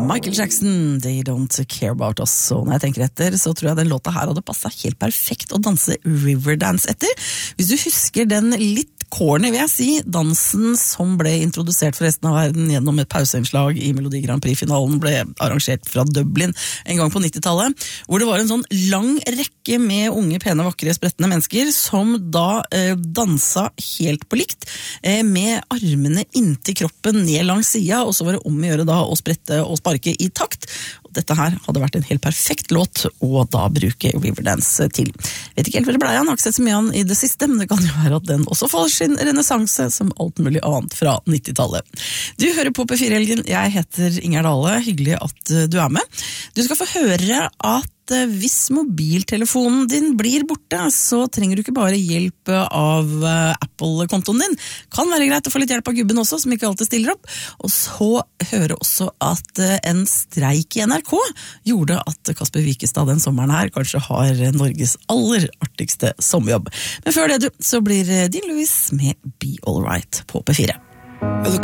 Michael Jackson, They Don't Care About Us. Og når jeg tenker etter, så tror jeg den låta her hadde passet helt perfekt å danse Riverdance etter. Hvis du husker den litt corny, vil jeg si, dansen som ble introdusert for resten av verden gjennom et pauseinnslag i Melodi Grand Prix-finalen, ble arrangert fra Dublin en gang på 90-tallet, hvor det var en sånn lang rekke med unge, pene, vakre, sprettende mennesker som da dansa helt på likt, med armene inntil kroppen ned langs sida, og så var det om å gjøre da å sprette og sparke i takt. Og dette her hadde vært en helt perfekt låt å da bruke Riverdance til. Vet ikke helt hvor det ble, han har ikke sett så mye an i det siste, men det kan jo være at den også får sin renessanse som alt mulig annet fra 90-tallet. Du hører på P4-helgen, jeg heter Inger Dale, hyggelig at du er med. Du skal få høre at hvis mobiltelefonen din blir borte, så trenger du ikke bare hjelp av Apple-kontoen din. Kan være greit å få litt hjelp av gubben også, som ikke alltid stiller opp. Og så høre også at en streik i NRK gjorde at Kasper Wikestad den sommeren her kanskje har Norges aller artigste sommerjobb. Men før det, så blir Dean Lewis med Be All Right på P4. The